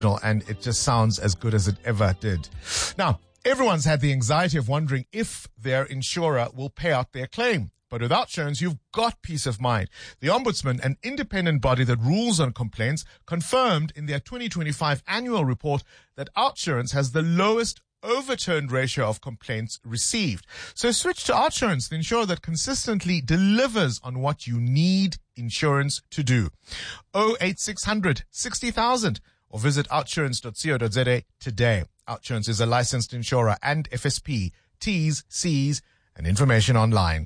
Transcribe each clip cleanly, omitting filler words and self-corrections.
and it just sounds as good as it ever did. Now, everyone's had the anxiety of wondering if their insurer will pay out their claim. But with OUTsurance, you've got peace of mind. The Ombudsman, an independent body that rules on complaints, confirmed in their 2025 annual report that OUTsurance has the lowest overturned ratio of complaints received. So switch to OUTsurance, the insurer that consistently delivers on what you need insurance to do. 08600 60,000 or visit outsurance.co.za today. OUTsurance is a licensed insurer and FSP. T's, C's, and information online.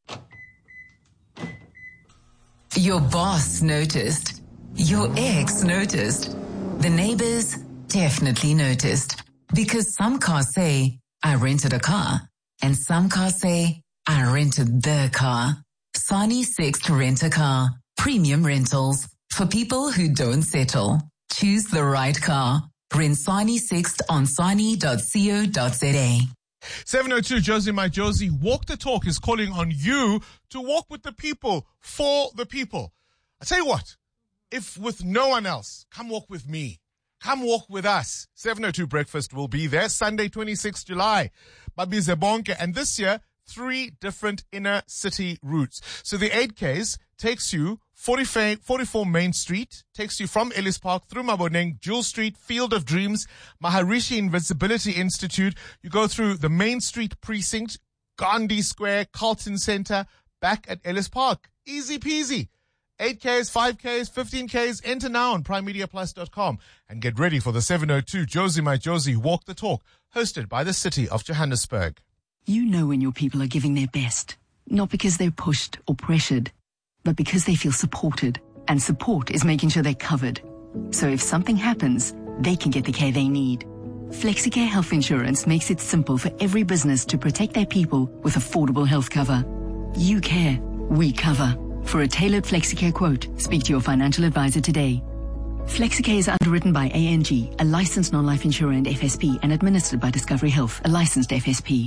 Your boss noticed. Your ex noticed. The neighbors definitely noticed. Because some cars say, I rented a car. And some cars say, I rented the car. Sani Sixt Rent a Car. Premium rentals. For people who don't settle. Choose the right car. Rent Sani Sixt on sani.co.za. 702 Josie My Josie, Walk the Talk is calling on you to walk with the people, for the people. I tell you what, if with no one else, come walk with me. Come walk with us. 702 Breakfast will be there Sunday, 26th July. Babize Bonke. And this year, 3 different inner city routes. So the 8Ks takes you 44 Main Street, takes you from Ellis Park through Maboneng, Jewel Street, Field of Dreams, Maharishi Invisibility Institute. You go through the Main Street Precinct, Gandhi Square, Carlton Center, back at Ellis Park. Easy peasy. 8Ks, 5Ks, 15Ks, enter now on primemediaplus.com and get ready for the 702 Josie My Josie Walk the Talk, hosted by the City of Johannesburg. You know when your people are giving their best, not because they're pushed or pressured, but because they feel supported, and support is making sure they're covered. So if something happens, they can get the care they need. Flexicare Health Insurance makes it simple for every business to protect their people with affordable health cover. You care, we cover. For a tailored Flexicare quote, speak to your financial advisor today. Flexicare is underwritten by ANG, a licensed non-life insurer and FSP, and administered by Discovery Health, a licensed FSP.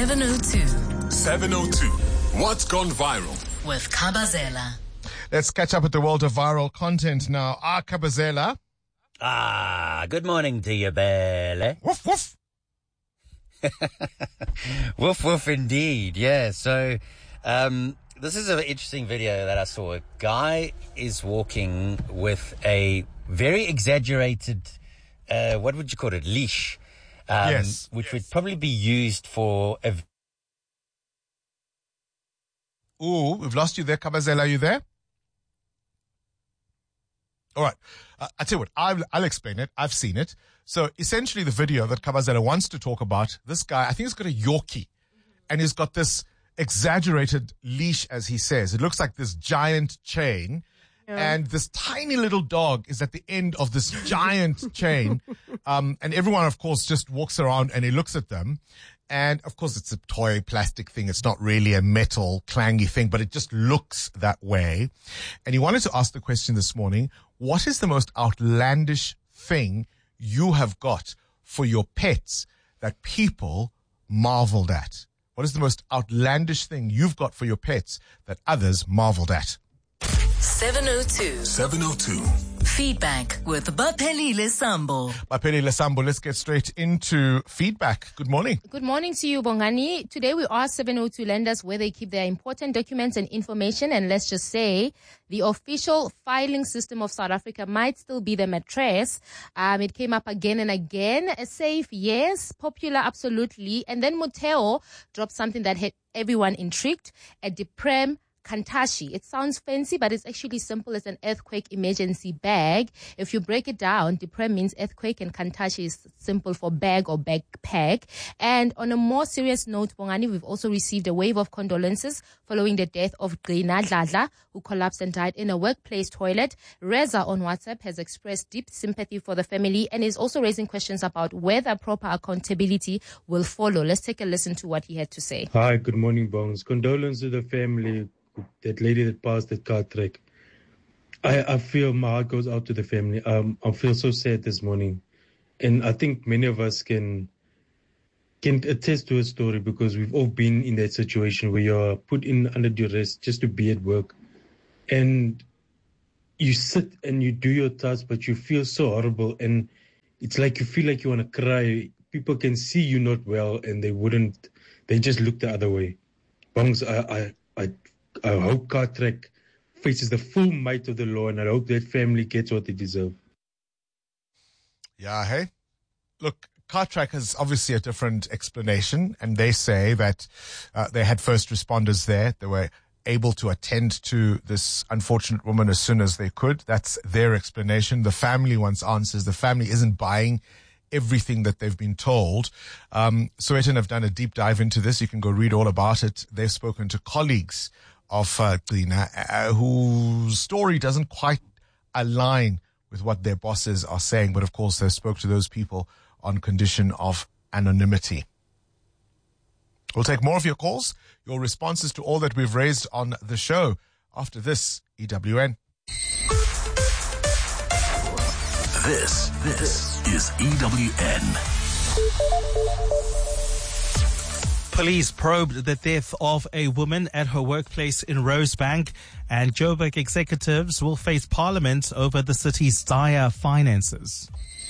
702. What's gone viral? With Kabazela. Let's catch up with the world of viral content now. Kabazela. Good morning to you, Bele. Woof, woof. Woof, woof, indeed. Yeah, so this is an interesting video that I saw. A guy is walking with a very exaggerated, what would you call it, leash, which would probably be used for a... Ooh, we've lost you there, Kabazela. Are you there? All right. I tell you what, I'll explain it. I've seen it. So essentially the video that Kabazela wants to talk about, this guy, I think he's got a Yorkie, and he's got this exaggerated leash, as he says. It looks like this giant chain, and this tiny little dog is at the end of this giant chain. And everyone, of course, just walks around and he looks at them. And of course, it's a toy plastic thing. It's not really a metal clangy thing, but it just looks that way. And he wanted to ask the question this morning, what is the most outlandish thing you have got for your pets that people marveled at? What is the most outlandish thing you've got for your pets that others marveled at? 702. Feedback with Baphelile Sambo. Baphelile Sambo, let's get straight into feedback. Good morning. Good morning to you, Bongani. Today we asked 702 lenders where they keep their important documents and information, and let's just say the official filing system of South Africa might still be the mattress. It came up again and again. A safe, yes. Popular, absolutely. And then Moteo dropped something that had everyone intrigued. A Deprem Kantashi. It sounds fancy, but it's actually simple as an earthquake emergency bag. If you break it down, Deprem means earthquake and Kantashi is simple for bag or backpack. And on a more serious note, Bongani, we've also received a wave of condolences following the death of Gleina Dladla, who collapsed and died in a workplace toilet. Reza on WhatsApp has expressed deep sympathy for the family and is also raising questions about whether proper accountability will follow. Let's take a listen to what he had to say. Hi, good morning, Bongs. Condolences to the family. That lady that passed that car track. I feel my heart goes out to the family. I feel so sad this morning. And I think many of us can attest to a story because we've all been in that situation where you're put in under duress just to be at work. And you sit and you do your task, but you feel so horrible. And it's like you feel like you want to cry. People can see you not well, and they just look the other way. Bongs, I hope Cartrack faces the full might of the law, and I hope that family gets what they deserve. Yeah, hey? Look, Cartrack has obviously a different explanation, and they say that they had first responders there. They were able to attend to this unfortunate woman as soon as they could. That's their explanation. The family wants answers. The family isn't buying everything that they've been told. Sowetan have done a deep dive into this. You can go read all about it. They've spoken to colleagues of Gcina, whose story doesn't quite align with what their bosses are saying. But of course, they spoke to those people on condition of anonymity. We'll take more of your calls, your responses to all that we've raised on the show after this EWN. This is EWN. Police probed the death of a woman at her workplace in Rosebank, and Joburg executives will face Parliament over the city's dire finances.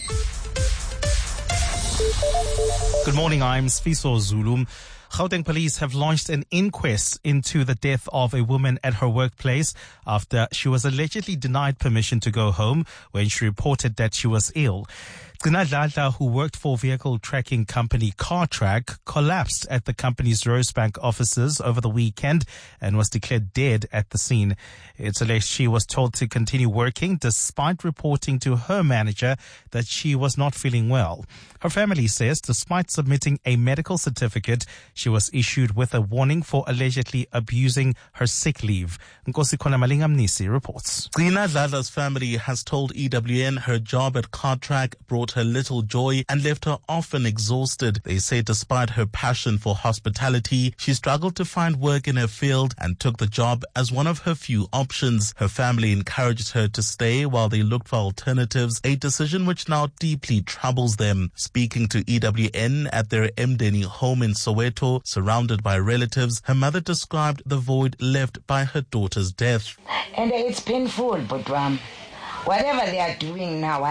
Good morning, I'm Sfiso Zulu. Gauteng police have launched an inquest into the death of a woman at her workplace after she was allegedly denied permission to go home when she reported that she was ill. Gcina Dladla, who worked for vehicle tracking company Cartrack, collapsed at the company's Rosebank offices over the weekend and was declared dead at the scene. It's alleged she was told to continue working despite reporting to her manager that she was not feeling well. Her family says despite submitting a medical certificate, she was issued with a warning for allegedly abusing her sick leave. Nkosi Khona Malingamnisi reports. Gcina Dladla's family has told EWN her job at Cartrack brought her little joy and left her often exhausted. They say despite her passion for hospitality, she struggled to find work in her field and took the job as one of her few options. Her family encouraged her to stay while they looked for alternatives, a decision which now deeply troubles them. Speaking to EWN at their Mdeni home in Soweto, surrounded by relatives, her mother described the void left by her daughter's death. And it's painful, but whatever they are doing now,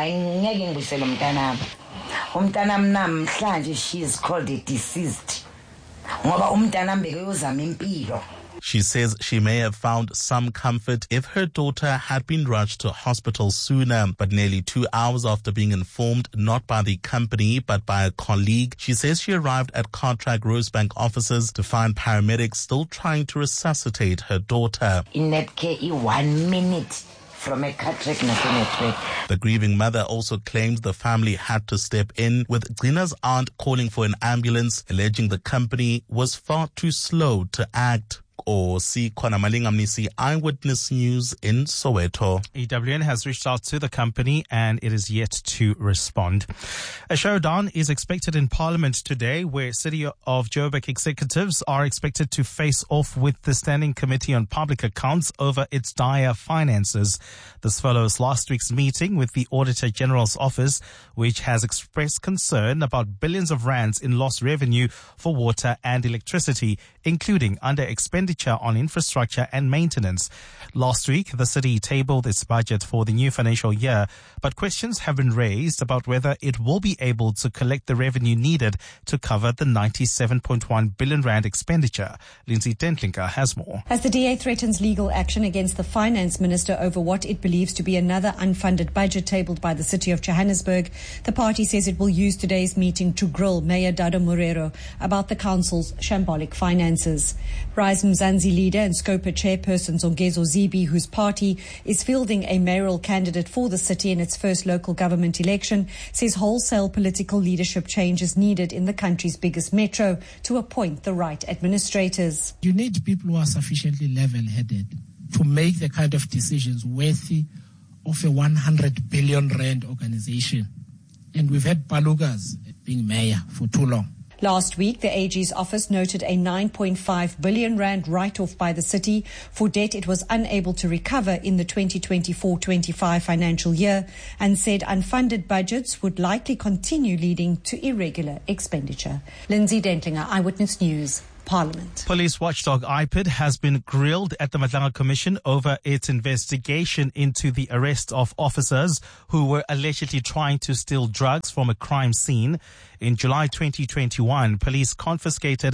she is called a deceased. She says she may have found some comfort if her daughter had been rushed to hospital sooner. But nearly 2 hours after being informed, not by the company, but by a colleague, she says she arrived at Cartrack Rosebank offices to find paramedics still trying to resuscitate her daughter. In that case, 1 minute. From a Cartrack network. The grieving mother also claims the family had to step in, with Gcina's aunt calling for an ambulance, alleging the company was far too slow to act. Or see Khona Malingamnisi, Eyewitness News in Soweto. EWN has reached out to the company and it is yet to respond. A showdown is expected in Parliament today, where City of Joburg executives are expected to face off with the Standing Committee on Public Accounts over its dire finances. This follows last week's meeting with the Auditor General's office, which has expressed concern about billions of rands in lost revenue for water and electricity, including under expenditure on infrastructure and maintenance. Last week, the city tabled its budget for the new financial year, but questions have been raised about whether it will be able to collect the revenue needed to cover the 97.1 billion rand expenditure. Lindsay Dentlinker has more. As the DA threatens legal action against the finance minister over what it believes to be another unfunded budget tabled by the city of Johannesburg, the party says it will use today's meeting to grill Mayor Dado Morero about the council's shambolic finances. Rise Mzansi leader and Scopa chairperson Zongezo Zibi, whose party is fielding a mayoral candidate for the city in its first local government election, says wholesale political leadership change is needed in the country's biggest metro to appoint the right administrators. You need people who are sufficiently level-headed to make the kind of decisions worthy of a 100 billion rand organization. And we've had Balugas being mayor for too long. Last week, the AG's office noted a 9.5 billion rand write-off by the city for debt it was unable to recover in the 2024-25 financial year, and said unfunded budgets would likely continue leading to irregular expenditure. Lindsay Dentlinger, Eyewitness News. Parliament. Police watchdog IPID has been grilled at the Madlanga Commission over its investigation into the arrest of officers who were allegedly trying to steal drugs from a crime scene. In July 2021, police confiscated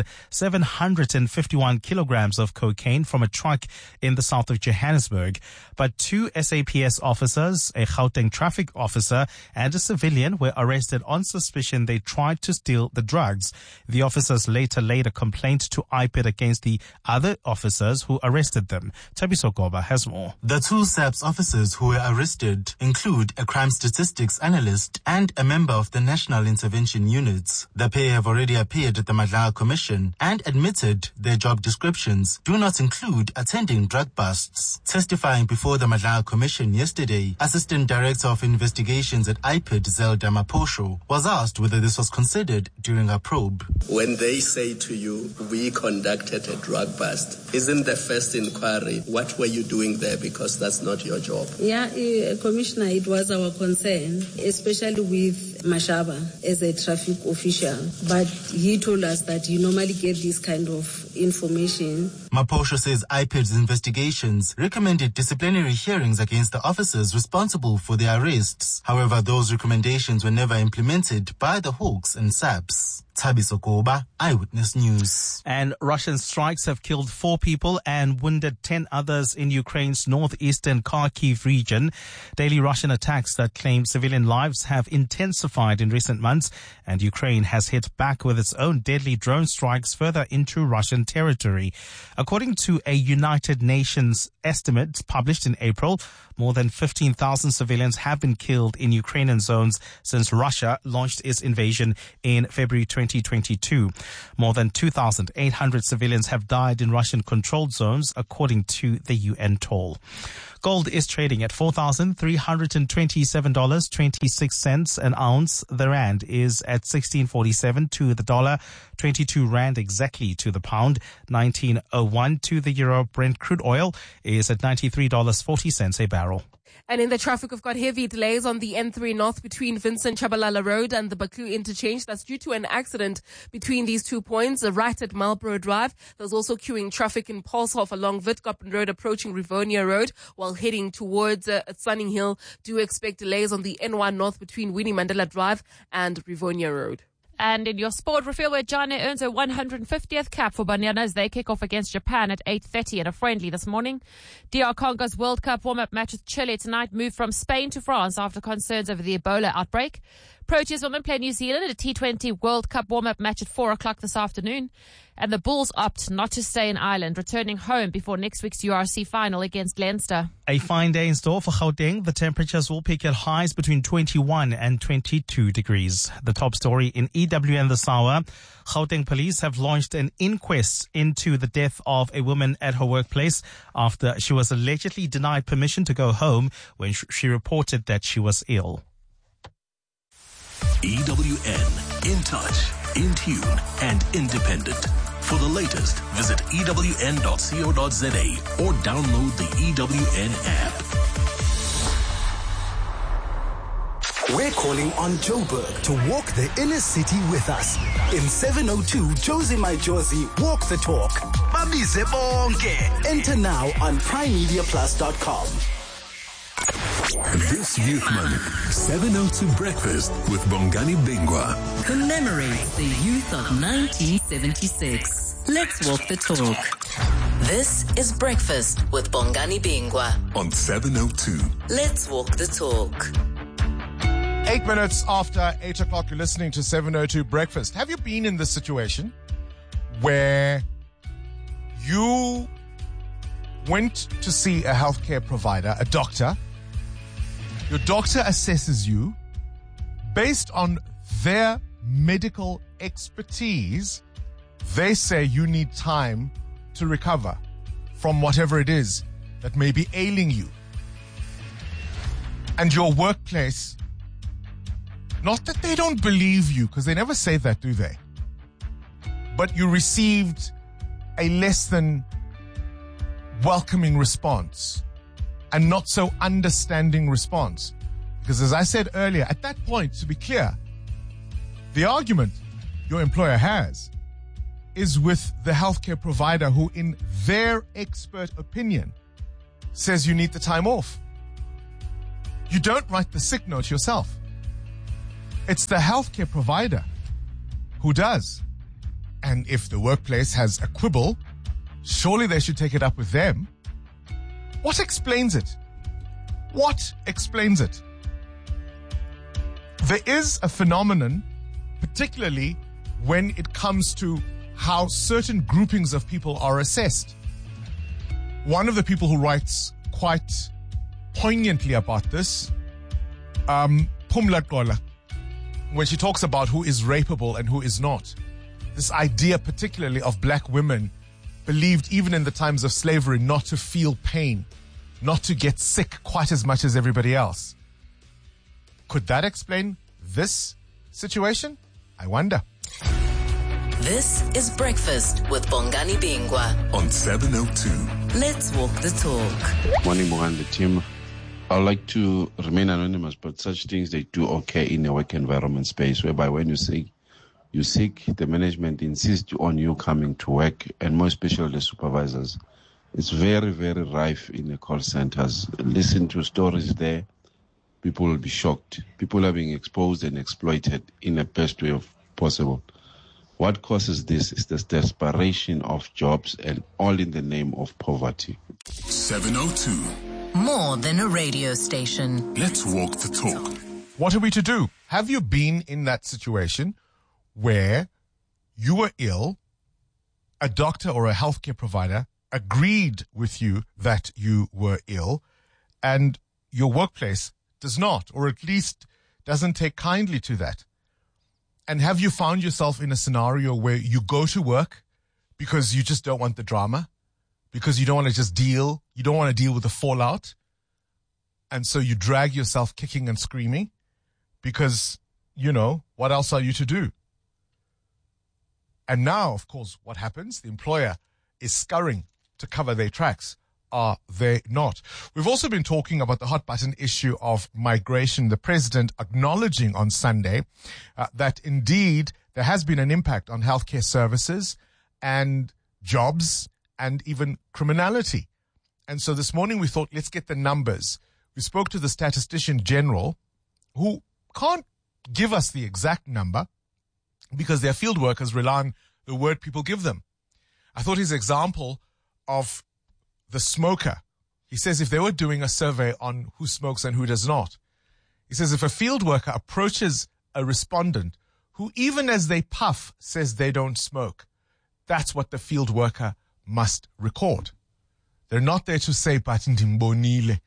751 kilograms of cocaine from a truck in the south of Johannesburg. But 2 SAPS officers, a Gauteng traffic officer, and a civilian were arrested on suspicion they tried to steal the drugs. The officers later laid a complaint to IPID against the other officers who arrested them. Tabiso Goba has more. The 2 SAPS officers who were arrested include a crime statistics analyst and a member of the National Intervention Units. The pair have already appeared at the Madlanga Commission and admitted their job descriptions do not include attending drug busts. Testifying before the Madlanga Commission yesterday, Assistant Director of Investigations at IPID, Zelda Maposho, was asked whether this was considered during a probe. When they say to you, we conducted a drug bust, isn't the first inquiry, what were you doing there? Because that's not your job. Yeah, Commissioner, it was our concern, especially with Mashaba as a traffic official. But he told us that you normally get this kind of information. Maposho says IPID's investigations recommended disciplinary hearings against the officers responsible for the arrests. However, those recommendations were never implemented by the Hawks and SAPS. Tabiso Goba, Eyewitness News. And Russian strikes have killed 4 people and wounded 10 others in Ukraine's northeastern Kharkiv region. Daily Russian attacks that claim civilian lives have intensified in recent months, and Ukraine has hit back with its own deadly drone strikes further into Russian territory. According to a United Nations estimate published in April, more than 15,000 civilians have been killed in Ukrainian zones since Russia launched its invasion in February 2022. More than 2,800 civilians have died in Russian-controlled zones, according to the UN toll. Gold is trading at $4,327.26 an ounce. The rand is at 16.47 to the dollar, 22 rand exactly to the pound, 19.01 to the euro. Brent crude oil is at $93.40 a barrel. And in the traffic, we've got heavy delays on the N3 North between Vincent Chabalala Road and the Baku interchange. That's due to an accident between these 2 points, right at Marlborough Drive. There's also queuing traffic in Paulshof along Witkoppen Road approaching Rivonia Road while heading towards Sunning Hill. Do expect delays on the N1 North between Winnie Mandela Drive and Rivonia Road. And in your sport, Rafael Jane earns her 150th cap for Banyana as they kick off against Japan at 8:30 in a friendly this morning. DR Congo's World Cup warm-up match with Chile tonight moved from Spain to France after concerns over the Ebola outbreak. Proteas women play New Zealand at a T20 World Cup warm-up match at 4 o'clock this afternoon. And the Bulls opt not to stay in Ireland, returning home before next week's URC final against Leinster. A fine day in store for Gauteng. The temperatures will peak at highs between 21 and 22 degrees. The top story in EWN this hour. Gauteng police have launched an inquest into the death of a woman at her workplace after she was allegedly denied permission to go home when she reported that she was ill. EWN, in touch, in tune, and independent. For the latest, visit ewn.co.za or download the EWN app. We're calling on Joburg to walk the inner city with us. In 702 Josie My Josie Walk the Talk. Babize bonke. Enter now on primemediaplus.com. This Youth Month, 702 Breakfast with Bongani Bingwa commemorates the youth of 1976. Let's walk the talk. This is Breakfast with Bongani Bingwa on 702. Let's walk the talk. 8 minutes after 8 o'clock, you're listening to 702 Breakfast. Have you been in this situation where you went to see a healthcare provider, a doctor? Your doctor assesses you based on their medical expertise. They say you need time to recover from whatever it is that may be ailing you. And your workplace, not that they don't believe you, because they never say that, do they? But you received a less than welcoming response. And not so understanding response. Because as I said earlier, at that point, to be clear, the argument your employer has is with the healthcare provider who, in their expert opinion, says you need the time off. You don't write the sick note yourself. It's the healthcare provider who does. And if the workplace has a quibble, surely they should take it up with them. What explains it? What explains it? There is a phenomenon, particularly when it comes to how certain groupings of people are assessed. One of the people who writes quite poignantly about this, Phumla Qola, when she talks about who is rapeable and who is not. This idea particularly of black women believed even in the times of slavery not to feel pain, not to get sick quite as much as everybody else. Could that explain this situation? I wonder. This is Breakfast with Bongani Bingwa on 702. Let's walk the talk. Morning, Mohan, the team. I like to remain anonymous, but such things, they do occur in a work environment space, whereby when you're sick, the management insists on you coming to work, and more especially the supervisors. It's very, very rife in the call centers. Listen to stories there. People will be shocked. People are being exposed and exploited in the best way possible. What causes this is the desperation of jobs, and all in the name of poverty. 702. More than a radio station. Let's walk the talk. What are we to do? Have you been in that situation where you were ill, a doctor or a healthcare provider agreed with you that you were ill, and your workplace does not, or at least doesn't take kindly to that? And have you found yourself in a scenario where you go to work because you just don't want the drama, because you don't want to just deal, you don't want to deal with the fallout, and so you drag yourself kicking and screaming because, you know, what else are you to do? And now, of course, what happens? The employer is scurrying to cover their tracks. Are they not? We've also been talking about the hot button issue of migration. The president acknowledging on Sunday that indeed there has been an impact on healthcare services and jobs and even criminality. And so this morning we thought, let's get the numbers. We spoke to the statistician general, who can't give us the exact number because their field workers rely on the word people give them. I thought his example of the smoker, he says if they were doing a survey on who smokes and who does not, he says if a field worker approaches a respondent who even as they puff says they don't smoke, that's what the field worker must record. They're not there to say, but ndimbonile,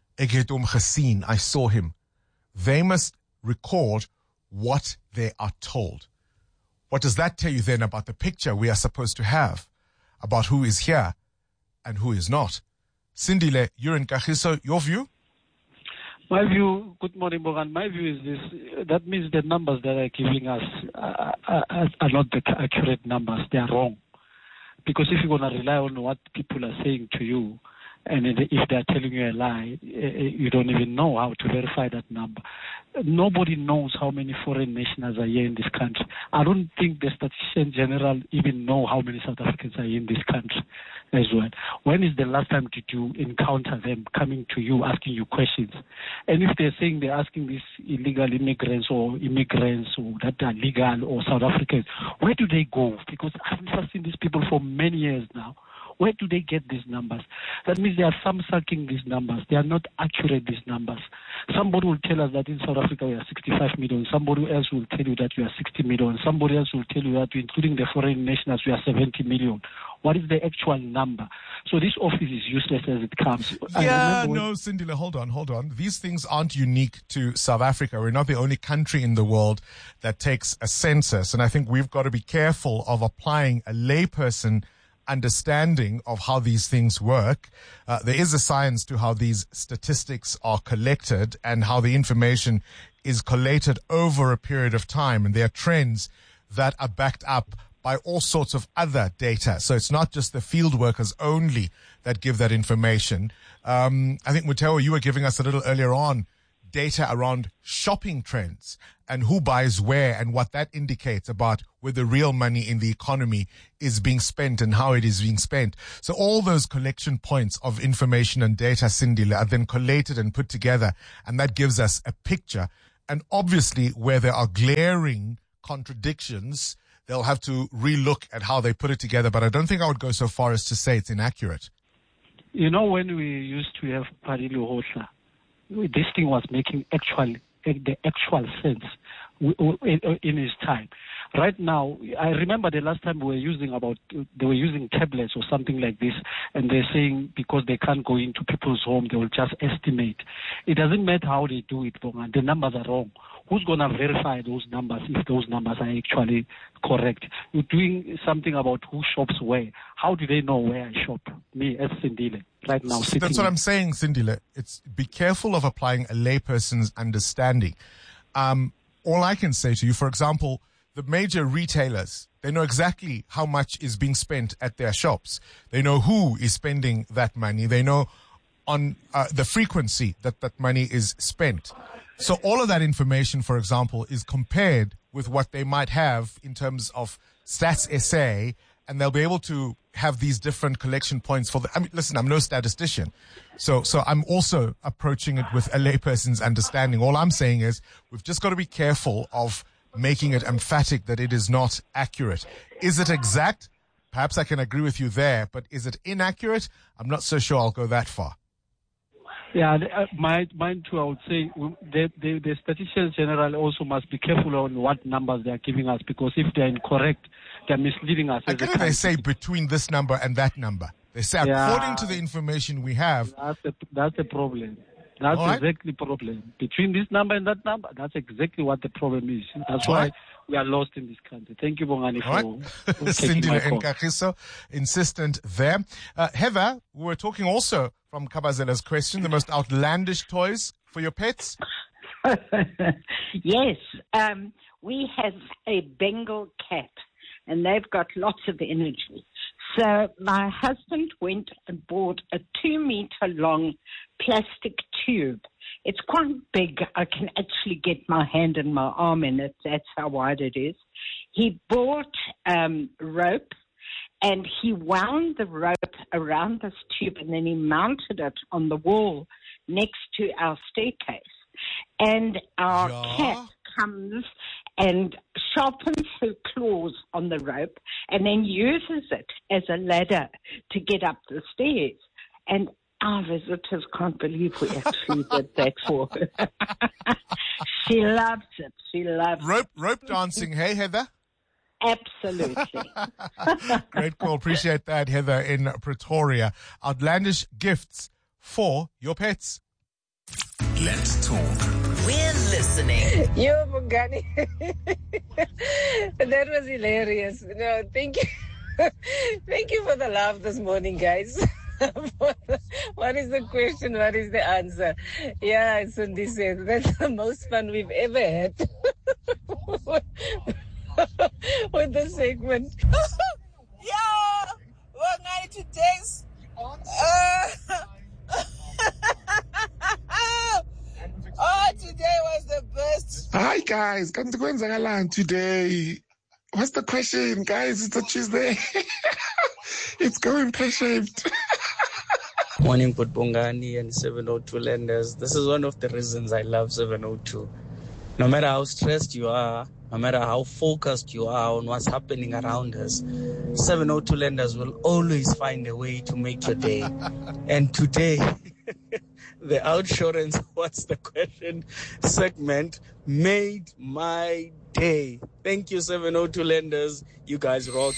I saw him. They must record what they are told. What does that tell you then about the picture we are supposed to have about who is here and who is not? Sindile, you're in Kagiso, your view? My view, good morning, Morgan. My view is this. That means the numbers that are giving us are not the accurate numbers. They are wrong. Because if you're going to rely on what people are saying to you, and if they're telling you a lie, you don't even know how to verify that number. Nobody knows how many foreign nationals are here in this country. I don't think the statistician general even know how many South Africans are in this country as well. When is the last time did you encounter them coming to you, asking you questions? And if they're saying they're asking these illegal immigrants or that are legal or South Africans, where do they go? Because I've never seen these people for many years now. Where do they get these numbers? That means they are thumb-sucking these numbers. They are not accurate, these numbers. Somebody will tell us that in South Africa we are 65 million. Somebody else will tell you that we are 60 million. Somebody else will tell you that, including the foreign nationals, we are 70 million. What is the actual number? So this office is useless as it comes. Sindile, hold on. These things aren't unique to South Africa. We're not the only country in the world that takes a census. And I think we've got to be careful of applying a layperson understanding of how these things work. There is a science to how these statistics are collected and how the information is collated over a period of time. And there are trends that are backed up by all sorts of other data. So it's not just the field workers only that give that information. I think, Muteo, you were giving us a little earlier on data around shopping trends and who buys where and what that indicates about where the real money in the economy is being spent and how it is being spent. So all those collection points of information and data, Cindy, are then collated and put together, and that gives us a picture. And obviously, where there are glaring contradictions, they'll have to relook at how they put it together. But I don't think I would go so far as to say it's inaccurate. You know, when we used to have Parilu Hosla, this thing was making the actual sense in his time. Right now, I remember the last time they were using tablets or something like this, and they're saying because they can't go into people's home, they will just estimate. It doesn't matter how they do it, Bonga. The numbers are wrong. Who's going to verify those numbers if those numbers are actually correct? You're doing something about who shops where. How do they know where I shop? Me as Sindile right now. That's what I'm saying, Sindile. It's be careful of applying a layperson's understanding. All I can say to you, for example, the major retailers, they know exactly how much is being spent at their shops. They know who is spending that money. They know on the frequency that that money is spent. So all of that information, for example, is compared with what they might have in terms of Stats SA, and they'll be able to have these different collection points for listen, I'm no statistician. So I'm also approaching it with a layperson's understanding. All I'm saying is we've just got to be careful of making it emphatic that it is not accurate. Is it exact? Perhaps I can agree with you there, but is it inaccurate? I'm not so sure I'll go that far. Yeah, mine too, I would say the statisticians general also must be careful on what numbers they are giving us, because if they're incorrect, they're misleading us. They say between this number and that number. They say according to the information we have. That's the problem. That's exactly the problem. Between this number and that number, that's exactly what the problem is. That's why we are lost in this country. Thank you, Bongani, for Cindy and Kagiso, insistent there. Heather, we were talking also from Kabazela's question, the most outlandish toys for your pets? Yes. We have a Bengal cat, and they've got lots of energy. So my husband went and bought a 2-meter long plastic tube. It's quite big. I can actually get my hand and my arm in it. That's how wide it is. He bought rope, and he wound the rope around this tube, and then he mounted it on the wall next to our staircase. And our cat comes and sharpens her claws on the rope and then uses it as a ladder to get up the stairs. And our visitors can't believe we actually did that for her. She loves it. She loves rope dancing, hey, Heather? Absolutely. Great call. Appreciate that, Heather in Pretoria. Outlandish gifts for your pets. Let's talk. We're listening. Yo, Bongani. That was hilarious. No, thank you. Thank you for the laugh this morning, guys. What is the question? What is the answer? Yeah, Sundi said that's the most fun we've ever had with the segment. Yeah, Bongani, today's. Oh, today was the best. Hi, guys. Today. What's the question, guys? It's a Tuesday. It's going pear-shaped. Morning, Good Bongani and 702 Lenders. This is one of the reasons I love 702. No matter how stressed you are, no matter how focused you are on what's happening around us, 702 Lenders will always find a way to make your day. And today, the Outsurance What's the Question segment made my day. Thank you, 702 Lenders. You guys rock.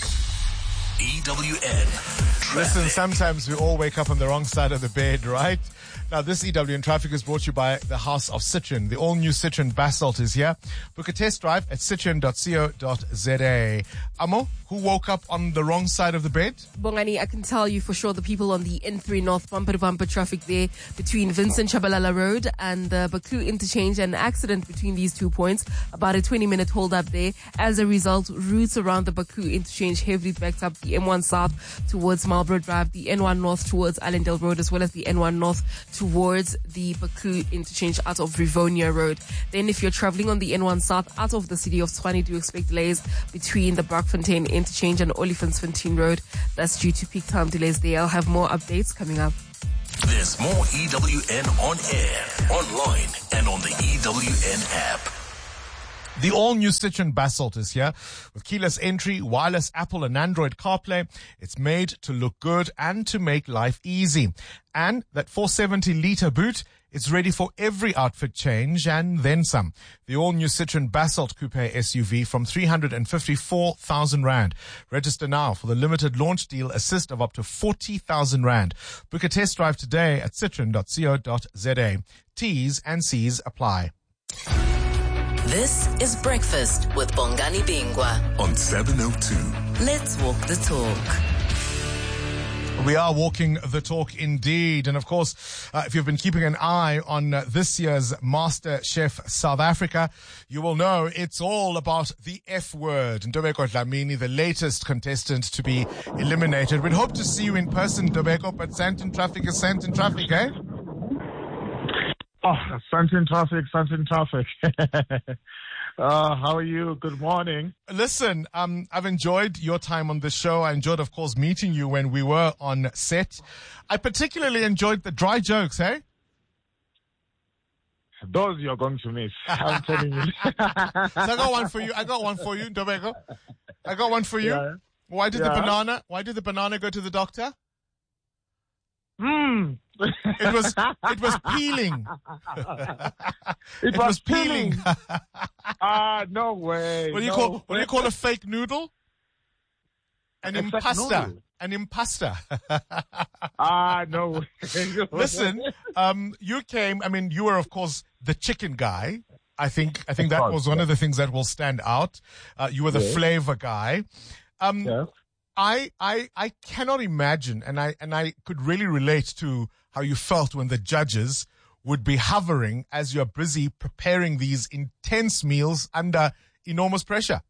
EWN. Listen, sometimes we all wake up on the wrong side of the bed, right? Now, this EWN Traffic is brought to you by the House of Citroen. The all-new Citroen Basalt is here. Book a test drive at citroen.co.za. Amo, who woke up on the wrong side of the bed? Bongani, I can tell you for sure the people on the N3 North bumper-to-bumper traffic there between Vincent Chabalala Road and the Baklu interchange, an accident between these 2 points, about a 20-minute hold-up there. As a result, routes around the Baklu interchange heavily backed up, the M1 South towards Marlborough Drive, the N1 North towards Allendale Road, as well as the N1 North towards the Baku interchange out of Rivonia Road. Then if you're traveling on the N1 South out of the city of Tshwane, do expect delays between the Brakfontein interchange and Olifantsfontein Road. That's due to peak time delays there. I'll have more updates coming up. There's more EWN on air, online, and on the EWN app. The all-new Citroen Basalt is here with keyless entry, wireless Apple and Android CarPlay. It's made to look good and to make life easy. And that 470-litre boot is ready for every outfit change and then some. The all-new Citroen Basalt Coupe SUV from 354,000 Rand. Register now for the limited launch deal assist of up to 40,000 Rand. Book a test drive today at citroen.co.za. T's and C's apply. This is Breakfast with Bongani Bingwa on 702. Let's walk the talk. We are walking the talk indeed. And of course, if you've been keeping an eye on this year's Master Chef South Africa, you will know it's all about the F word. Ndobeko Dlamini, the latest contestant to be eliminated. We'd hope to see you in person, Ndobeko, but Sandton traffic is Sandton traffic, eh? Oh, Sandton traffic. How are you? Good morning. Listen, I've enjoyed your time on the show. I enjoyed, of course, meeting you when we were on set. I particularly enjoyed the dry jokes, eh? Those you're going to miss. I'm telling you. So I got one for you, Ndobeko. I got one for you. Yeah. Why did the banana go to the doctor? It was peeling. It was peeling. No way. What do you call a fake noodle? An impasta. An impasta. No way. Listen, you came, you were of course the chicken guy. I think that was one of the things that will stand out. You were the flavor guy. I cannot imagine, and I could really relate to how you felt when the judges would be hovering as you're busy preparing these intense meals under enormous pressure.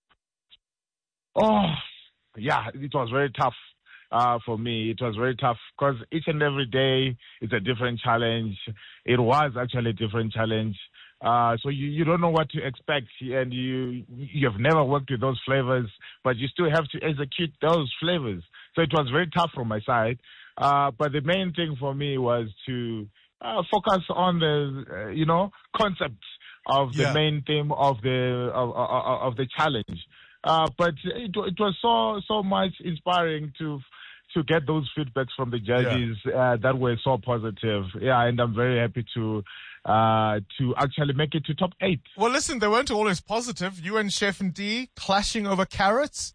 Oh, yeah, it was very tough for me. It was very tough because each and every day it's a different challenge. It was actually a different challenge. So you don't know what to expect, and you've never worked with those flavors, but you still have to execute those flavors. So it was very tough from my side. But the main thing for me was to focus on the concept of the main theme of the challenge. But it was so much inspiring to get those feedbacks from the judges that were so positive. Yeah, and I'm very happy to actually make it to top 8. Well, listen, they weren't always positive. You and Chef D clashing over carrots.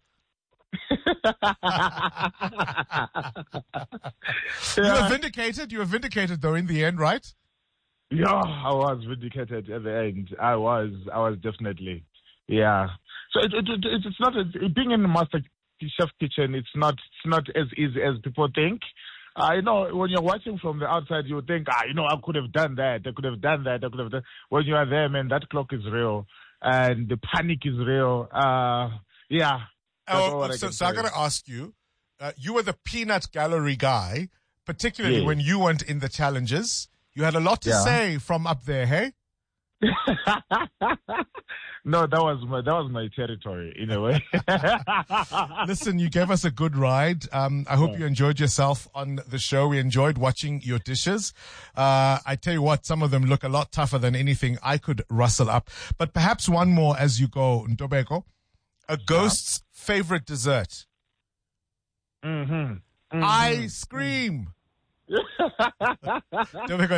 You were vindicated. You were vindicated, though, in the end, right? Yeah, I was vindicated at the end. I was definitely. Yeah. So it's not being in the Master Chef kitchen. It's not as easy as people think. When you're watching from the outside, you think, I could have done that. I could have done that. I could have done. When you are there, man, that clock is real, and the panic is real. Yeah. So I got to ask you, you were the peanut gallery guy, particularly when you went in the challenges. You had a lot to say from up there, hey? No, that was my territory in a way. Listen, you gave us a good ride. I hope you enjoyed yourself on the show. We enjoyed watching your dishes. I tell you what, some of them look a lot tougher than anything I could rustle up. But perhaps one more as you go, Ndobeko. A ghost's favorite dessert. Ice cream. Everyone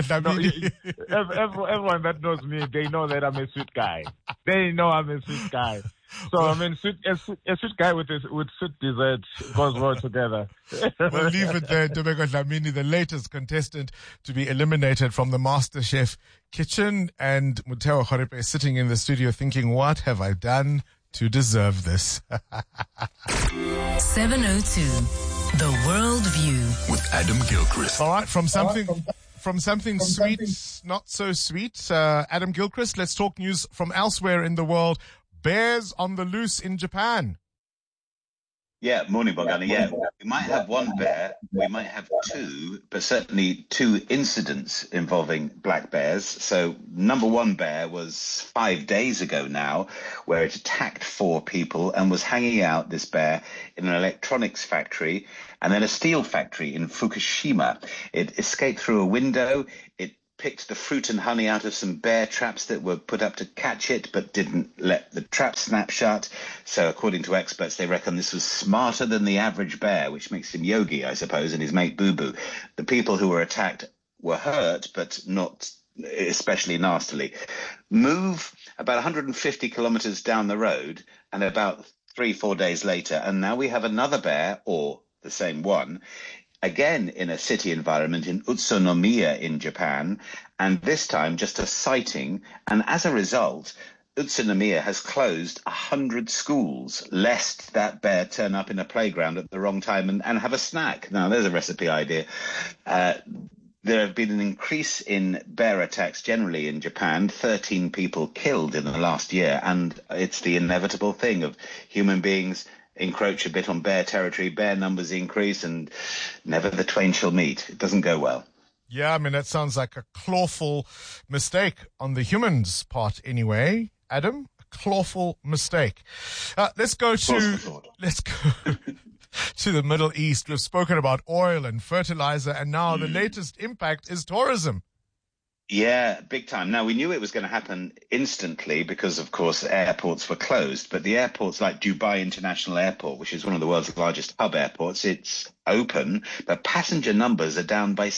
that knows me, they know that I'm a sweet guy. They know I'm a sweet guy. So a sweet guy with sweet dessert goes well together. We'll leave it there. Ndobeko Dlamini, the latest contestant to be eliminated from the MasterChef kitchen, and Mutewa Khoripe is sitting in the studio thinking, what have I done to deserve this? 702, The World View with Adam Gilchrist. All right, from something sweet, not so sweet, Adam Gilchrist, let's talk news from elsewhere in the world. Bears on the loose in Japan. Yeah, morning, Bongani. Yeah, we might have one bear, we might have two, but certainly two incidents involving black bears. So number one bear was 5 days ago now, where it attacked 4 people and was hanging out, this bear, in an electronics factory and then a steel factory in Fukushima. It escaped through a window. It picked the fruit and honey out of some bear traps that were put up to catch it, but didn't let the trap snap shut. So according to experts, they reckon this was smarter than the average bear, which makes him Yogi, I suppose, and his mate Boo Boo. The people who were attacked were hurt, but not especially nastily. Move about 150 kilometers down the road, and about 3-4 days later, and now we have another bear, or the same one, again in a city environment in Utsunomiya in Japan, and this time just a sighting. And as a result, Utsunomiya has closed 100 schools, lest that bear turn up in a playground at the wrong time and have a snack. Now, there's a recipe idea. There have been an increase in bear attacks generally in Japan, 13 people killed in the last year, and it's the inevitable thing of human beings encroach a bit on bear territory, bear numbers increase, and never the twain shall meet. It doesn't go well. Yeah, I mean, that sounds like a clawful mistake on the humans' part anyway. Adam, a clawful mistake. Let's go to the Middle East. We've spoken about oil and fertilizer, and now the latest impact is tourism. Yeah, big time. Now, we knew it was going to happen instantly because, of course, airports were closed. But the airports like Dubai International Airport, which is one of the world's largest hub airports, it's open, but passenger numbers are down by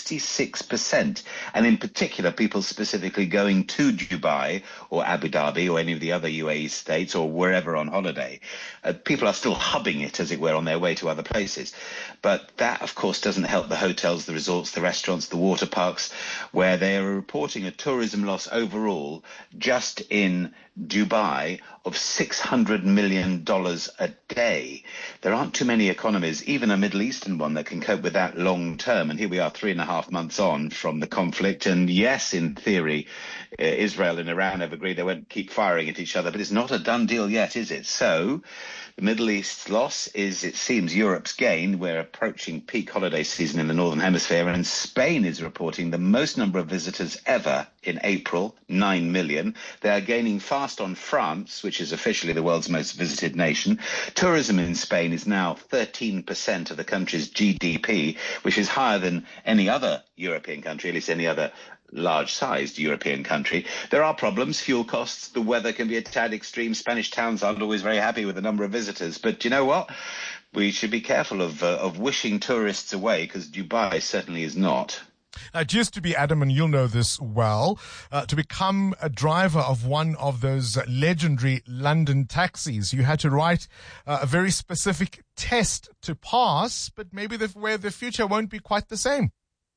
66%. And in particular, people specifically going to Dubai or Abu Dhabi or any of the other UAE states or wherever on holiday. People are still hubbing it, as it were, on their way to other places. But that, of course, doesn't help the hotels, the resorts, the restaurants, the water parks, where they are reporting a tourism loss overall just in Dubai of $600 million a day. There aren't too many economies, even a Middle Eastern one, that can cope with that long term. And here we are 3.5 months on from the conflict. And yes, in theory, Israel and Iran have agreed they won't keep firing at each other, but it's not a done deal yet, is it? So the Middle East's loss is, it seems, Europe's gain. We're approaching peak holiday season in the Northern Hemisphere, and Spain is reporting the most number of visitors ever in April, 9 million. They are gaining fast on France, which is officially the world's most visited nation. Tourism in Spain is now 13% of the country's GDP, which is higher than any other European country, at least any other large-sized European country. There are problems, fuel costs, the weather can be a tad extreme. Spanish towns aren't always very happy with the number of visitors. But you know what? We should be careful of wishing tourists away, because Dubai certainly is not. It used to be, Adam, and you'll know this well, to become a driver of one of those legendary London taxis, you had to write a very specific test to pass, but maybe the future won't be quite the same.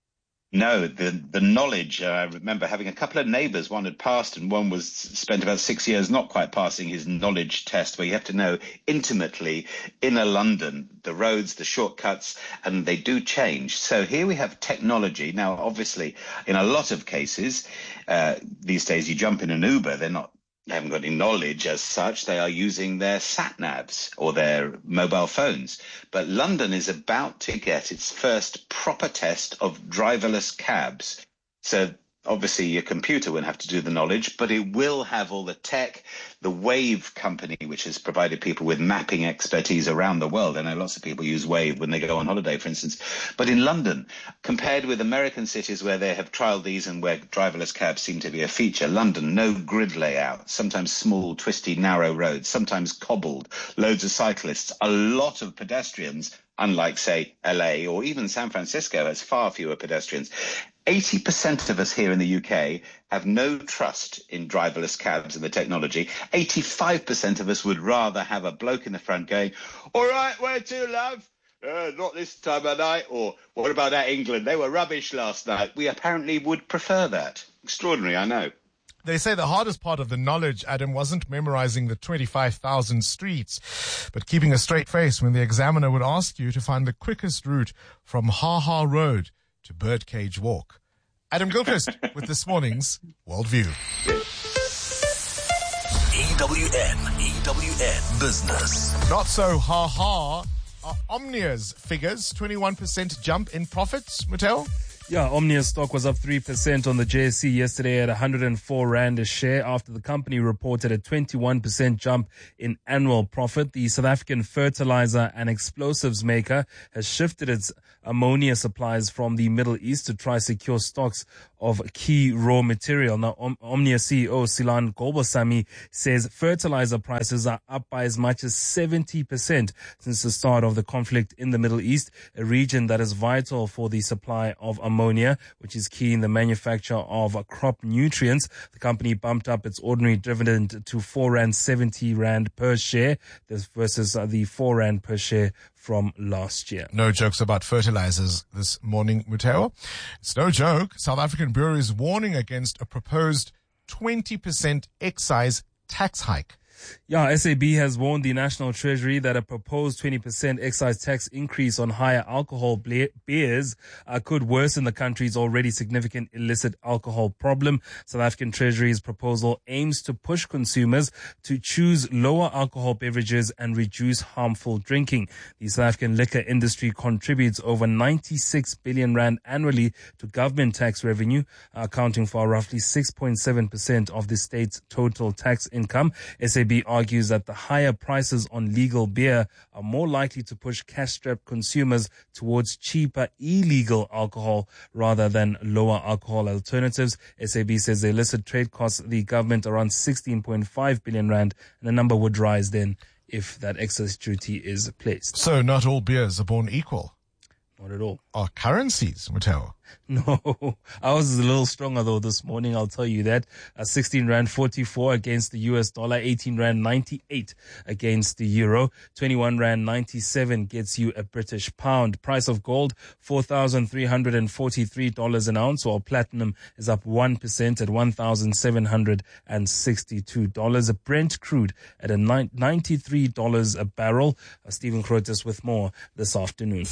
No, the knowledge, I remember having a couple of neighbours, one had passed and one was spent about 6 years not quite passing his knowledge test, where you have to know intimately inner London, the roads, the shortcuts, and they do change. So here we have technology. Now, obviously, in a lot of cases, these days you jump in an Uber, they haven't got any knowledge as such. They are using their sat-navs or their mobile phones. But London is about to get its first proper test of driverless cabs. So obviously your computer won't have to do the knowledge, but it will have all the tech. The Wave company, which has provided people with mapping expertise around the world. I know lots of people use Wave when they go on holiday, for instance. But in London, compared with American cities where they have trialled these and where driverless cabs seem to be a feature, London, no grid layout, sometimes small, twisty, narrow roads, sometimes cobbled, loads of cyclists, a lot of pedestrians, unlike, say, LA or even San Francisco has far fewer pedestrians. 80% of us here in the UK have no trust in driverless cabs and the technology. 85% of us would rather have a bloke in the front going, "All right, where to, love? Not this time of night." Or, "What about that England? They were rubbish last night." We apparently would prefer that. Extraordinary, I know. They say the hardest part of the knowledge, Adam, wasn't memorizing the 25,000 streets, but keeping a straight face when the examiner would ask you to find the quickest route from Ha Road to Birdcage Walk. Adam Gilchrist with this morning's Worldview. EWN Business. Not so ha-ha. Omnia's figures, 21% jump in profits, Mateo? Yeah, Omnia's stock was up 3% on the JSE yesterday at 104 Rand a share after the company reported a 21% jump in annual profit. The South African fertilizer and explosives maker has shifted its ammonia supplies from the Middle East to try secure stocks of key raw material. Now, Omnia CEO Silan Gobosami says fertilizer prices are up by as much as 70% since the start of the conflict in the Middle East, a region that is vital for the supply of ammonia, which is key in the manufacture of crop nutrients. The company bumped up its ordinary dividend to 4.70 Rand per share. This versus the 4 Rand per share from last year. No jokes about fertilizers this morning, Mateo. It's no joke. South African Bureau is warning against a proposed 20% excise tax hike. Yeah, SAB has warned the National Treasury that a proposed 20% excise tax increase on higher alcohol beers could worsen the country's already significant illicit alcohol problem. South African Treasury's proposal aims to push consumers to choose lower alcohol beverages and reduce harmful drinking. The South African liquor industry contributes over 96 billion rand annually to government tax revenue, accounting for roughly 6.7% of the state's total tax income. SAB argues that the higher prices on legal beer are more likely to push cash-strapped consumers towards cheaper illegal alcohol rather than lower alcohol alternatives. SAB says the illicit trade costs the government around 16.5 billion rand, and the number would rise then if that excess duty is placed. So not all beers are born equal? Not at all. Are currencies, Mateo? No, ours is a little stronger though this morning, I'll tell you that. 16 Rand 44 against the US dollar, 18 Rand 98 against the euro, 21 Rand 97 gets you a British pound. Price of gold, $4,343 an ounce, while platinum is up 1% at $1,762. Brent crude at $93 a barrel. Stephen Crotus with more this afternoon.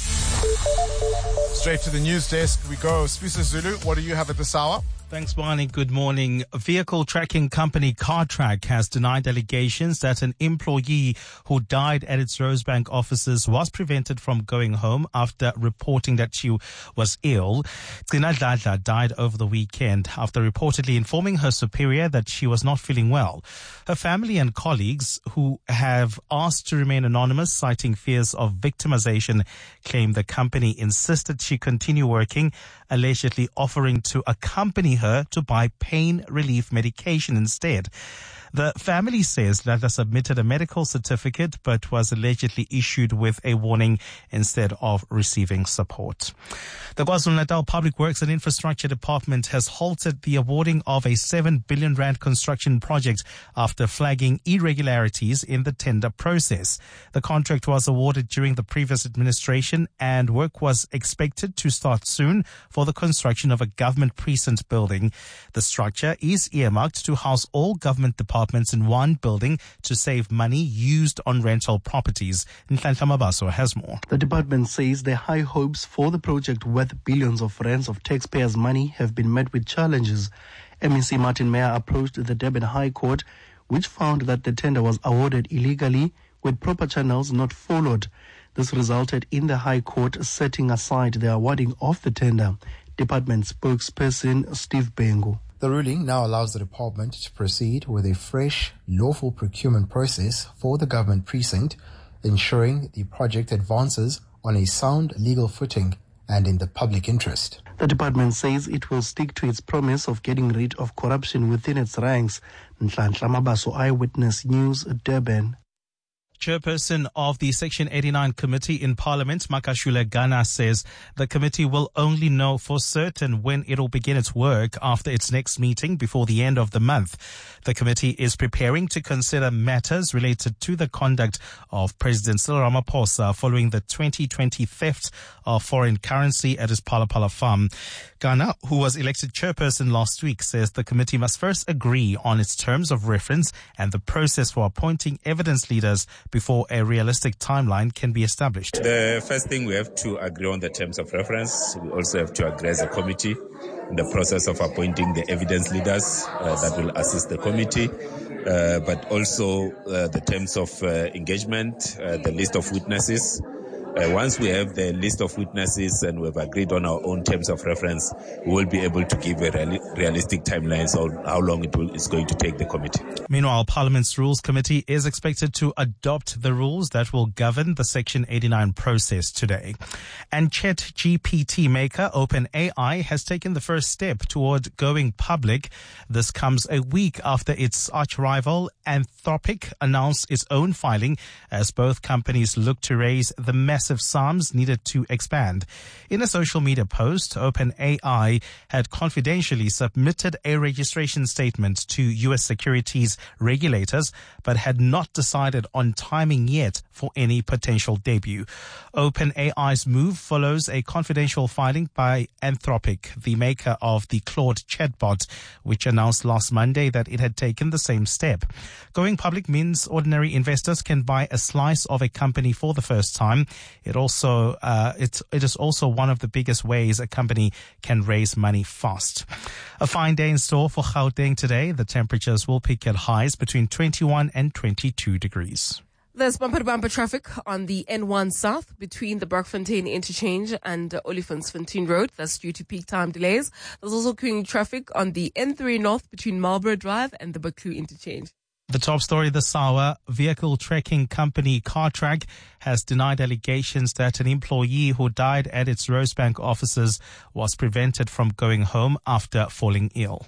Straight to the news desk we go. Spusa Zulu, what do you have at this hour? Thanks, Barney. Good morning. Vehicle tracking company CarTrack has denied allegations that an employee who died at its Rosebank offices was prevented from going home after reporting that she was ill. Tina Dladla died over the weekend after reportedly informing her superior that she was not feeling well. Her family and colleagues, who have asked to remain anonymous, citing fears of victimization, claim the company insisted she continue working, allegedly offering to accompany her to buy pain relief medication instead. The family says Lada submitted a medical certificate but was allegedly issued with a warning instead of receiving support. The KwaZulu-Natal Public Works and Infrastructure Department has halted the awarding of a 7 billion rand construction project after flagging irregularities in the tender process. The contract was awarded during the previous administration and work was expected to start soon for the construction of a government precinct building. The structure is earmarked to house all government departments in one building to save money used on rental properties. Nhlanhla Mabaso has more. The department says the high hopes for the project worth billions of rands of taxpayers' money have been met with challenges. MEC Martin Meyer approached the Durban High Court, which found that the tender was awarded illegally with proper channels not followed. This resulted in the High Court setting aside the awarding of the tender. Department spokesperson Steve Bengu. The ruling now allows the department to proceed with a fresh, lawful procurement process for the government precinct, ensuring the project advances on a sound legal footing and in the public interest. The department says it will stick to its promise of getting rid of corruption within its ranks. Nhlanhla Mabaso, Eyewitness News, Durban. Chairperson of the Section 89 Committee in Parliament, Makashule Gana, says the committee will only know for certain when it will begin its work after its next meeting before the end of the month. The committee is preparing to consider matters related to the conduct of President Cyril Ramaphosa following the 2020 theft of foreign currency at his Palapala farm. Gana, who was elected chairperson last week, says the committee must first agree on its terms of reference and the process for appointing evidence leaders before a realistic timeline can be established. The first thing, we have to agree on the terms of reference. We also have to agree as a committee in the process of appointing the evidence leaders that will assist the committee, but also the terms of engagement, the list of witnesses. Once we have the list of witnesses and we've agreed on our own terms of reference, we will be able to give a realistic timeline on how long it's going to take the committee. Meanwhile, Parliament's Rules Committee is expected to adopt the rules that will govern the Section 89 process today. And ChatGPT maker OpenAI has taken the first step toward going public. This comes a week after its arch-rival Anthropic announced its own filing as both companies look to raise the massive sums needed to expand. In a social media post, OpenAI had confidentially submitted a registration statement to U.S. securities regulators, but had not decided on timing yet for any potential debut. OpenAI's move follows a confidential filing by Anthropic, the maker of the Claude chatbot, which announced last Monday that it had taken the same step. Going public means ordinary investors can buy a slice of a company for the first time. It is also one of the biggest ways a company can raise money fast. A fine day in store for Gauteng today. The temperatures will peak at highs between 21 and 22 degrees. There's bumper-to-bumper traffic on the N1 South between the Brockfontein interchange and Olifantsfontein Road. That's due to peak time delays. There's also queuing traffic on the N3 North between Marlborough Drive and the Baku interchange. The top story this hour, vehicle trekking company CarTrack has denied allegations that an employee who died at its Rosebank offices was prevented from going home after falling ill.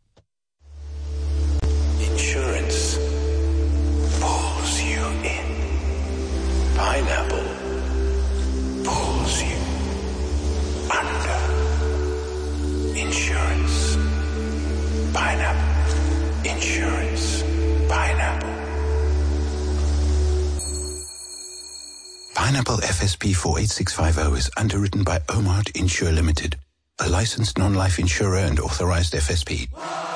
Insurance pulls you in. Pineapple pulls you under. Insurance. Pineapple. Insurance. Pineapple. Pineapple FSP 48650 is underwritten by Omart Insure Limited, a licensed non-life insurer and authorized FSP.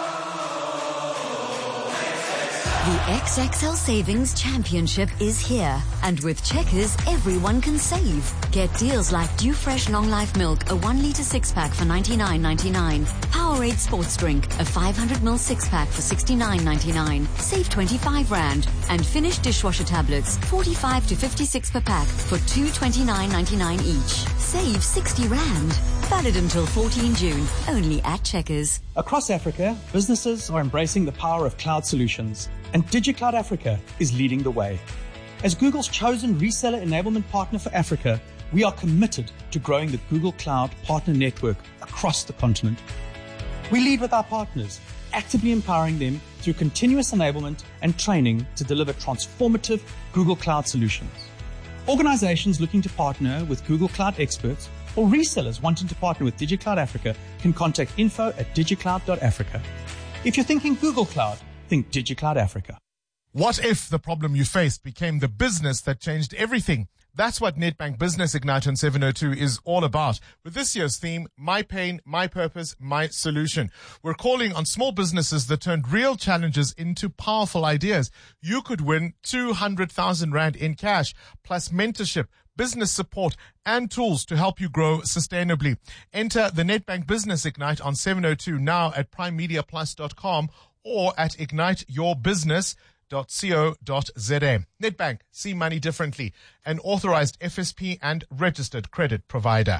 The XXL Savings Championship is here. And with Checkers, everyone can save. Get deals like Dew Fresh Long Life Milk, a 1 litre 6-pack for $99.99. Powerade Sports Drink, a 500ml 6-pack for $69.99. Save 25 Rand. And Finish dishwasher tablets, 45 to 56 per pack for $229.99 each. Save 60 Rand. Valid until 14 June. Only at Checkers. Across Africa, businesses are embracing the power of cloud solutions, and DigiCloud Africa is leading the way. As Google's chosen reseller enablement partner for Africa, we are committed to growing the Google Cloud Partner Network across the continent. We lead with our partners, actively empowering them through continuous enablement and training to deliver transformative Google Cloud solutions. Organizations looking to partner with Google Cloud experts or resellers wanting to partner with DigiCloud Africa can contact info@digicloud.africa. If you're thinking Google Cloud, think DigiCloud Africa. What if the problem you faced became the business that changed everything? That's what Nedbank Business Ignite on 702 is all about. With this year's theme, My Pain, My Purpose, My Solution. We're calling on small businesses that turned real challenges into powerful ideas. You could win 200,000 Rand in cash, plus mentorship, business support, and tools to help you grow sustainably. Enter the Nedbank Business Ignite on 702 now at primemediaplus.com or at igniteyourbusiness.co.za. Nedbank, see money differently. An authorized FSP and registered credit provider.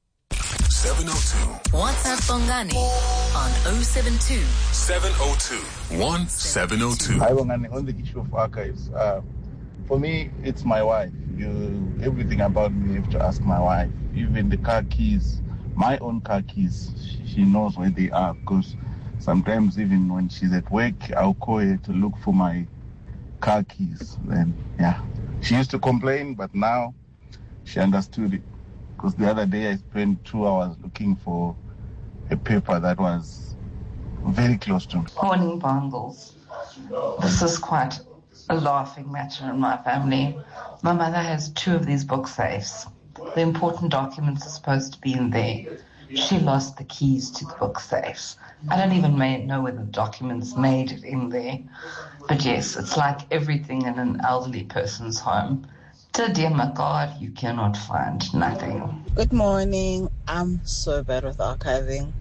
702. WhatsApp Bongani on 072 702 1702. Hi Bongani, on the issue of archives. For me, it's my wife. Everything about me, you have to ask my wife. Even the car keys, my own car keys, she knows where they are, because sometimes even when she's at work, I'll call her to look for my car keys. Then, yeah. She used to complain, but now she understood it. Because the other day I spent 2 hours looking for a paper that was very close to me. Morning, Bongles. This is quite a laughing matter in my family. My mother has 2 of these book safes. The important documents are supposed to be in there. She lost the keys to the book safes. I don't even know whether the documents made it in there. But yes, it's like everything in an elderly person's home. Dear my God, you cannot find nothing. Good morning. I'm so bad with archiving.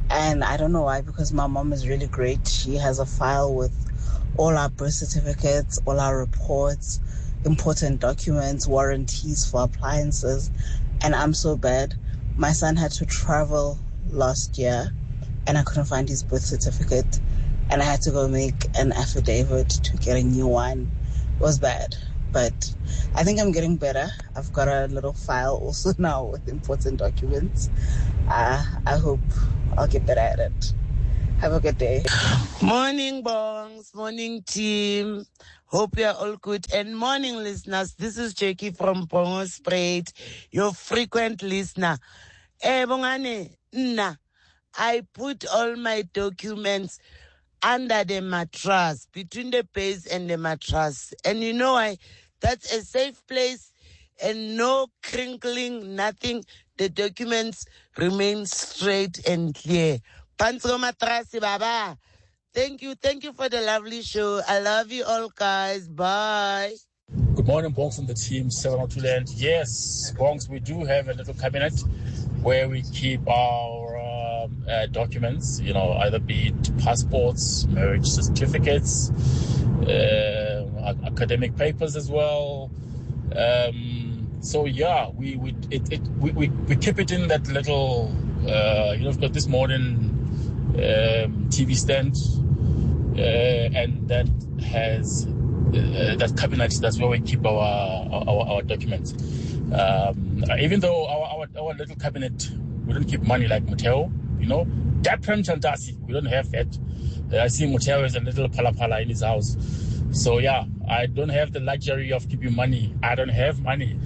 And I don't know why, because my mom is really great. She has a file with all our birth certificates, all our reports, important documents, warranties for appliances. And I'm so bad. My son had to travel last year and I couldn't find his birth certificate. And I had to go make an affidavit to get a new one. It was bad. But I think I'm getting better. I've got a little file also now with important documents. I hope I'll get better at it. Have a good day. Morning, Bongs. Morning, team. Hope you're all good. And morning, listeners. This is Jackie from Bongo Spread, your frequent listener. Bongane, I put all my documents under the mattress, between the base and the mattress. And you know why? That's a safe place and no crinkling, nothing. The documents remain straight and clear. Panzo matrasi, baba. Thank you for the lovely show. I love you all, guys. Bye. Good morning, Bongs and the team, 702 Land. Yes, Bongs, we do have a little cabinet where we keep our documents, either be it passports, marriage certificates, academic papers as well. So yeah, we keep it in that little, we've got this modern TV stand, and that has that cabinet. That's where we keep our documents. Even though our little cabinet, we don't keep money like Muteo, that Prem Chandasi, we don't have that. I see Muteo has a little pala in his house. So yeah, I don't have the luxury of keeping money. I don't have money.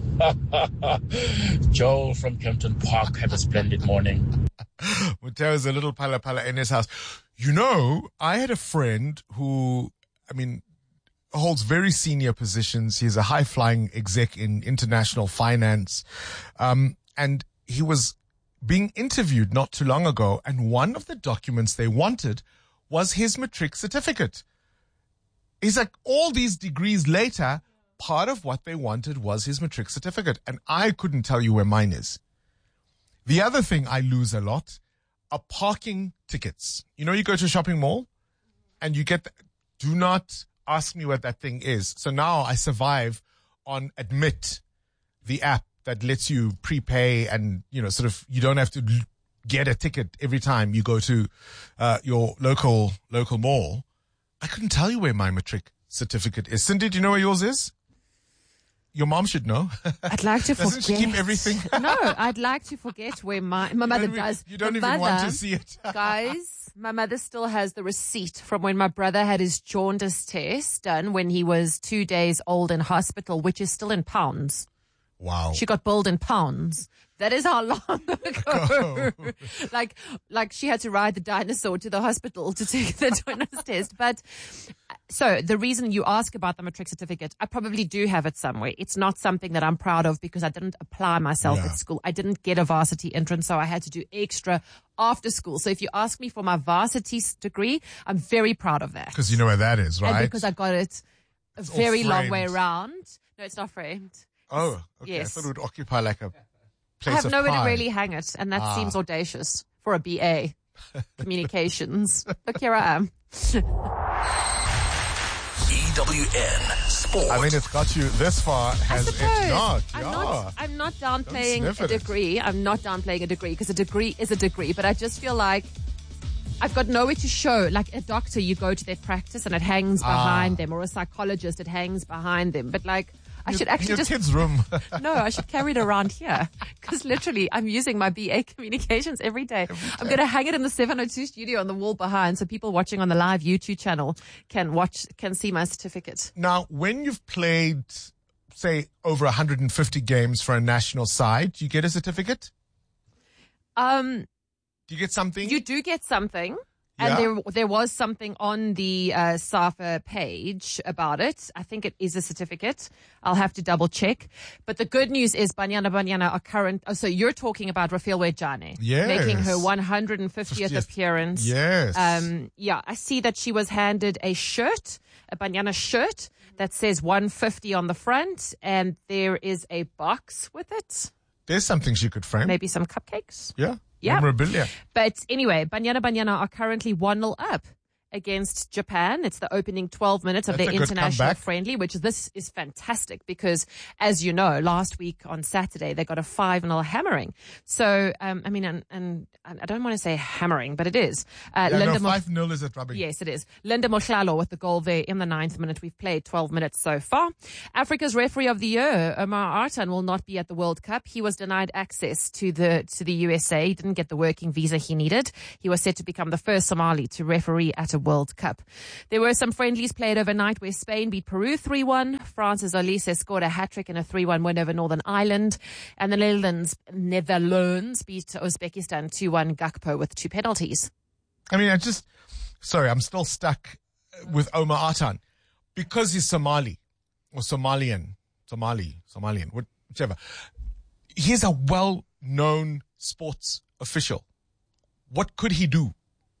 Joel from Kempton Park, have a splendid morning. Muteo has a little pala in his house. I had a friend who, holds very senior positions. He's a high-flying exec in international finance. And he was being interviewed not too long ago, and one of the documents they wanted was his matric certificate. He's like, all these degrees later, part of what they wanted was his matric certificate, and I couldn't tell you where mine is. The other thing I lose a lot are parking tickets. You go to a shopping mall and you get, do not ask me what that thing is. So now I survive on Admit, the app that lets you prepay and, you don't have to get a ticket every time you go to your local mall. I couldn't tell you where my matric certificate is. Cindy, do you know where yours is? Your mom should know. I'd like to forget. Doesn't she keep everything? No, I'd like to forget where my mother does. You don't even want to see it. Guys, my mother still has the receipt from when my brother had his jaundice test done when he was 2 days old in hospital, which is still in pounds. Wow. She got billed in pounds. That is how long ago. like she had to ride the dinosaur to the hospital to take the jaundice test. But so the reason you ask about the matric certificate, I probably do have it somewhere. It's not something that I'm proud of because I didn't apply myself at school. I didn't get a varsity entrance, so I had to do extra after school. So if you ask me for my varsity degree, I'm very proud of that. Because you know where that is, right? And because I got it a very long way around. No, it's not framed. Oh, okay. Yes. I thought it would occupy like a place I have of nowhere pride. to really hang it, and that seems audacious for a BA. Communications. Look, here I am. EWN Sport. It's got you this far, has it not? I'm not downplaying a degree. I'm not downplaying a degree because a degree is a degree, but I just feel like I've got nowhere to show. Like a doctor, you go to their practice and it hangs behind them, or a psychologist, it hangs behind them. But I should actually your kid's room. No, I should carry it around here because literally I'm using my BA communications every day. I'm going to hang it in the 702 studio on the wall behind so people watching on the live YouTube channel can see my certificate. Now, when you've played, say, over 150 games for a national side, do you get a certificate? Do you get something? You do get something. And there was something on the SAFA page about it. I think it is a certificate. I'll have to double check. But the good news is Banyana are current. Oh, so you're talking about Rafael Wejane. Yes. Making her 150th appearance. Yes. I see that she was handed a shirt, a Banyana shirt that says 150 on the front. And there is a box with it. There's something she could frame. Maybe some cupcakes. Yeah. Yeah. Memorabilia. But anyway, Banyana are currently 1-0 up against Japan. It's the opening 12 minutes of That's their a good international comeback. friendly, which this is fantastic because, as you know, last week on Saturday, they got a 5-0 hammering. So, and I don't want to say hammering, but it is. No, 5-0 is at rugby. Yes, it is. Linda Mohlalo with the goal there in the 9th minute. We've played 12 minutes so far. Africa's referee of the year, Omar Artan, will not be at the World Cup. He was denied access to the USA. He didn't get the working visa he needed. He was set to become the first Somali to referee at a World Cup. There were some friendlies played overnight where Spain beat Peru 3-1. France's Olise scored a hat-trick in a 3-1 win over Northern Ireland. And the Netherlands beat Uzbekistan 2-1, Gakpo with 2 penalties. I mean, I'm still stuck with Omar Artan because he's Somali or Somalian, whichever. He's a well-known sports official. What could he do?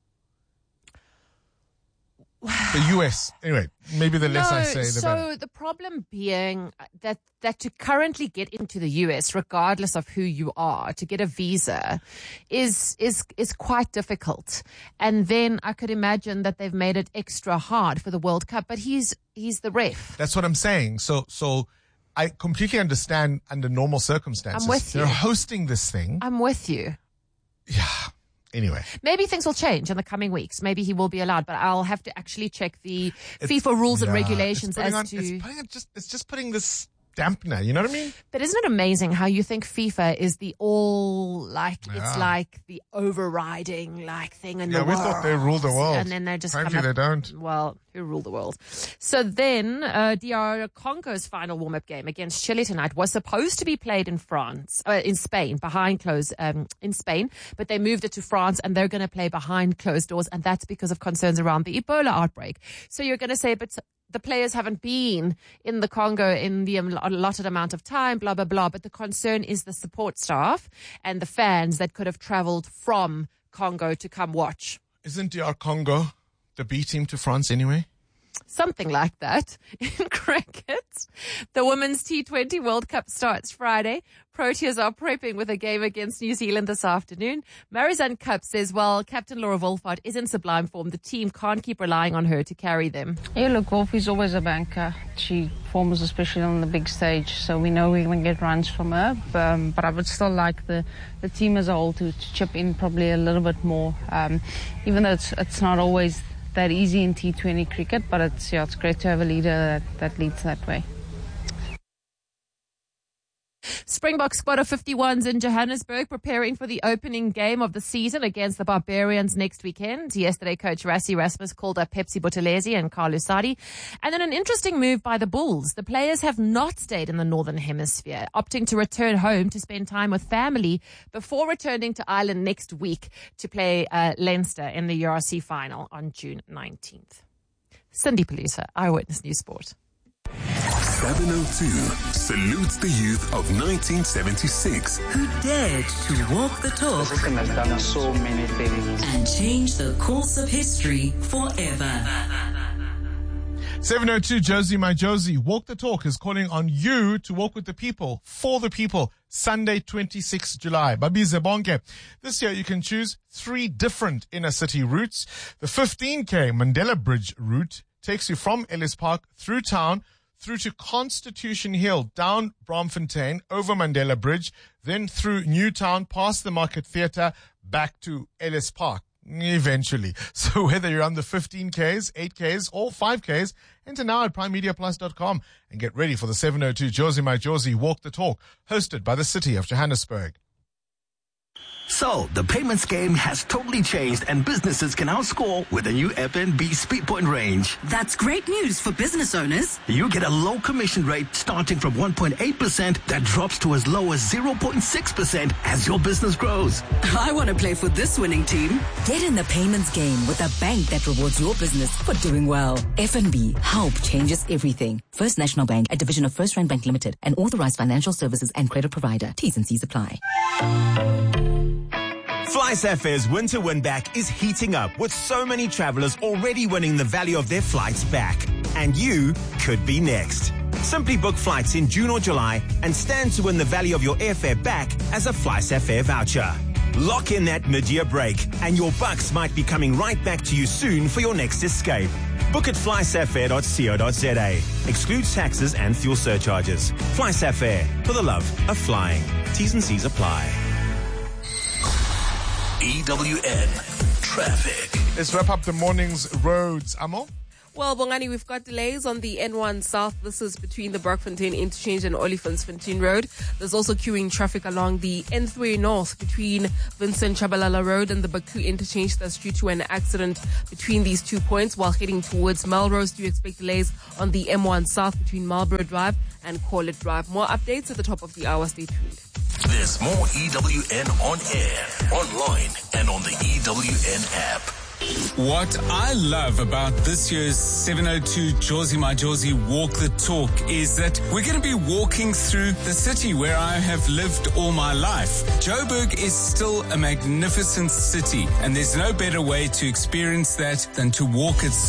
The US. Anyway, maybe the less I say, the better. So the problem being that to currently get into the US, regardless of who you are, to get a visa is quite difficult. And then I could imagine that they've made it extra hard for the World Cup, but he's the ref. That's what I'm saying. So I completely understand under normal circumstances. I'm with you. They're hosting this thing. I'm with you. Yeah. Anyway. Maybe things will change in the coming weeks. Maybe he will be allowed, but I'll have to actually check the FIFA rules and regulations it's just putting this dampener, you know what I mean? But isn't it amazing how you think FIFA is the it's like the overriding thing in the world? Yeah, we thought they ruled the world. And then they just apparently they don't. Well, who ruled the world? So then, DR Congo's final warm-up game against Chile tonight was supposed to be played in Spain, behind closed, in Spain, but they moved it to France and they're going to play behind closed doors, and that's because of concerns around the Ebola outbreak. So you're going to say, but the players haven't been in the Congo in the allotted amount of time, blah, blah, blah. But the concern is the support staff and the fans that could have traveled from Congo to come watch. Isn't DR Congo the B team to France anyway? Something like that. In cricket, the Women's T20 World Cup starts Friday. Proteas are prepping with a game against New Zealand this afternoon. Marizanne Cup says, well, Captain Laura Wolfhard is in sublime form. The team can't keep relying on her to carry them. Yeah, look, Wolf is always a banker. She performs especially on the big stage, so we know we're going to get runs from her. But I would still like the team as a whole to chip in probably a little bit more, even though it's not always that easy in T20 cricket, but it's great to have a leader that leads that way. Springbok squad of 51s in Johannesburg preparing for the opening game of the season against the Barbarians next weekend. Yesterday, coach Rassie Erasmus called up Pepsi Buthelezi and Carlos Sadi. And then an interesting move by the Bulls. The players have not stayed in the Northern Hemisphere, opting to return home to spend time with family before returning to Ireland next week to play Leinster in the URC final on June 19th. Cindy Palisa, Eyewitness News Sport. 702 salutes the youth of 1976 who dared to walk the talk has done so many things and change the course of history forever. 702 Josie My Josie, Walk the Talk is calling on you to walk with the people, for the people, Sunday 26 July. Babize Bonke. This year you can choose 3 different inner city routes. The 15K Mandela Bridge route takes you from Ellis Park through town, through to Constitution Hill, down Braamfontein, over Mandela Bridge, then through Newtown, past the Market Theatre, back to Ellis Park, eventually. So whether you're on the 15Ks, 8Ks, or 5Ks, enter now at primemediaplus.com and get ready for the 702 Josie My Josie Walk the Talk, hosted by the City of Johannesburg. So, the payments game has totally changed and businesses can now score with the new FNB SpeedPoint range. That's great news for business owners. You get a low commission rate starting from 1.8% that drops to as low as 0.6% as your business grows. I want to play for this winning team. Get in the payments game with a bank that rewards your business for doing well. FNB, help changes everything. First National Bank, a division of First Rand Bank Limited, an authorized financial services and credit provider. T's and C's apply. FlySafair's winter win back is heating up with so many travelers already winning the value of their flights back. And you could be next. Simply book flights in June or July and stand to win the value of your airfare back as a FlySafair voucher. Lock in that mid-year break, and your bucks might be coming right back to you soon for your next escape. Book at flysaffair.co.za. Excludes taxes and fuel surcharges. FlySafair, for the love of flying. T's and C's apply. EWN Traffic. Let's wrap up the morning's roads. Amo? Well, Bongani, we've got delays on the N1 South. This is between the Brockfontein Interchange and Olifantsfontein Road. There's also queuing traffic along the N3 North between Vincent Chabalala Road and the Baku Interchange. That's due to an accident between these 2 points. While heading towards Melrose, do you expect delays on the M1 South between Marlborough Drive and Corlett Drive? More updates at the top of the hour. Stay tuned. There's more EWN on air, online, and on the EWN app. What I love about this year's 702 Jozi My Jozi Walk the Talk is that we're going to be walking through the city where I have lived all my life. Joburg is still a magnificent city, and there's no better way to experience that than to walk its